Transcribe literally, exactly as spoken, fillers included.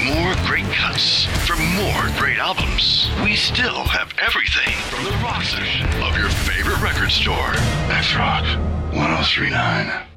more great cuts, for more great albums, we still have everything from the rock section of your favorite record store. That's Rock one oh three point nine.